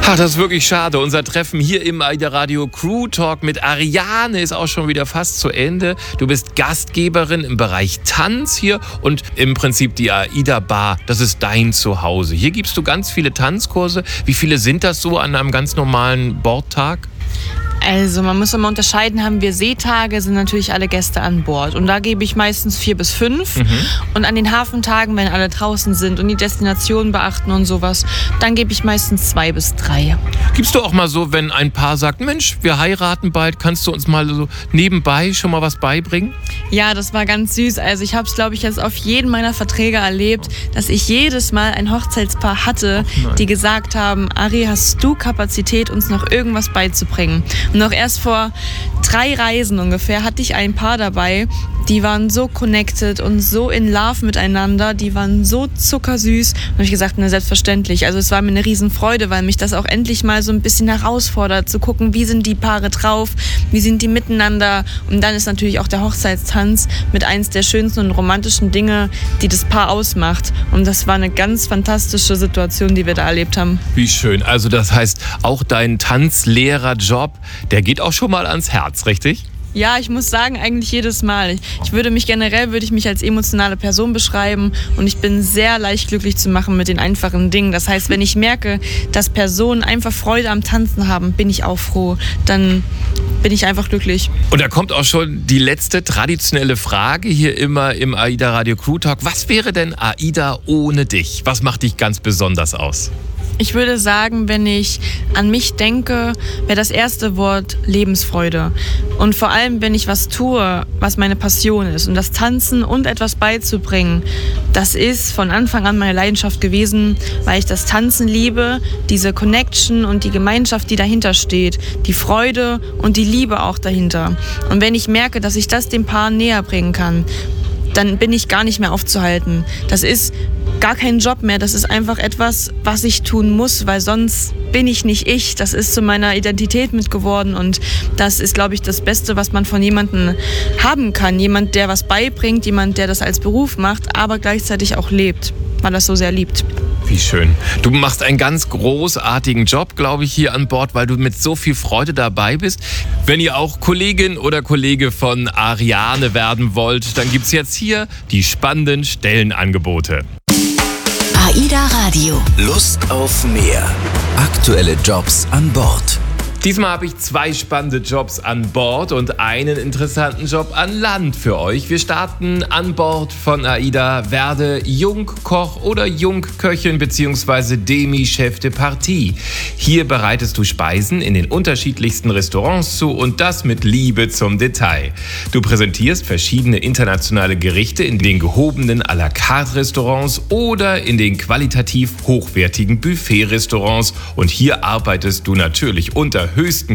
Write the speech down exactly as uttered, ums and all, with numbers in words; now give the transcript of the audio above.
Ach, das ist wirklich schade. Unser Treffen hier im AIDA Radio Crew Talk mit Ariane ist auch schon wieder fast zu Ende. Du bist Gastgeberin im Bereich Tanz hier und im Prinzip die AIDA Bar, das ist dein Zuhause. Hier gibst du ganz viele Tanzkurse. Wie viele sind das so an einem ganz normalen Bordtag? Also man muss immer unterscheiden, haben wir Seetage, sind natürlich alle Gäste an Bord. Und da gebe ich meistens vier bis fünf. Mhm. Und an den Hafentagen, wenn alle draußen sind und die Destination beachten und sowas, dann gebe ich meistens zwei bis drei. Gibst du auch mal so, wenn ein Paar sagt, Mensch, wir heiraten bald, kannst du uns mal so nebenbei schon mal was beibringen? Ja, das war ganz süß. Also ich habe es, glaube ich, jetzt auf jeden meiner Verträge erlebt, dass ich jedes Mal ein Hochzeitspaar hatte, die gesagt haben, Ari, hast du Kapazität, uns noch irgendwas beizubringen? Und noch erst vor drei Reisen ungefähr hatte ich ein Paar dabei, die waren so connected und so in love miteinander, die waren so zuckersüß. Und habe ich gesagt, na selbstverständlich. Also es war mir eine Riesenfreude, weil mich das auch endlich mal so ein bisschen herausfordert, zu gucken, wie sind die Paare drauf, wie sind die miteinander. Und dann ist natürlich auch der Hochzeitstanz mit eins der schönsten und romantischen Dinge, die das Paar ausmacht. Und das war eine ganz fantastische Situation, die wir da erlebt haben. Wie schön. Also das heißt, auch dein Tanzlehrerjob, der geht auch schon mal ans Herz, richtig? Ja, ich muss sagen, eigentlich jedes Mal. Ich würde mich generell, würde ich mich als emotionale Person beschreiben und ich bin sehr leicht glücklich zu machen mit den einfachen Dingen. Das heißt, wenn ich merke, dass Personen einfach Freude am Tanzen haben, bin ich auch froh. Dann bin ich einfach glücklich. Und da kommt auch schon die letzte traditionelle Frage hier immer im AIDA Radio Crew Talk. Was wäre denn AIDA ohne dich? Was macht dich ganz besonders aus? Ich würde sagen, wenn ich an mich denke, wäre das erste Wort Lebensfreude. Und vor allem, wenn ich was tue, was meine Passion ist. Und das Tanzen und etwas beizubringen, das ist von Anfang an meine Leidenschaft gewesen, weil ich das Tanzen liebe, diese Connection und die Gemeinschaft, die dahinter steht, die Freude und die Liebe auch dahinter. Und wenn ich merke, dass ich das dem Paar näher bringen kann, dann bin ich gar nicht mehr aufzuhalten. Das ist gar kein Job mehr, das ist einfach etwas, was ich tun muss, weil sonst bin ich nicht ich. Das ist zu meiner Identität mit geworden und das ist, glaube ich, das Beste, was man von jemandem haben kann. Jemand, der was beibringt, jemand, der das als Beruf macht, aber gleichzeitig auch lebt, weil er das so sehr liebt. Wie schön. Du machst einen ganz großartigen Job, glaube ich, hier an Bord, weil du mit so viel Freude dabei bist. Wenn ihr auch Kollegin oder Kollege von Ariane werden wollt, dann gibt es jetzt hier die spannenden Stellenangebote. AIDA Radio. Lust auf mehr. Aktuelle Jobs an Bord. Diesmal habe ich zwei spannende Jobs an Bord und einen interessanten Job an Land für euch. Wir starten an Bord von AIDA. Werde Jungkoch oder Jungköchin bzw. Demi-Chef de Partie. Hier bereitest du Speisen in den unterschiedlichsten Restaurants zu und das mit Liebe zum Detail. Du präsentierst verschiedene internationale Gerichte in den gehobenen à la carte Restaurants oder in den qualitativ hochwertigen Buffet-Restaurants und hier arbeitest du natürlich unter höchsten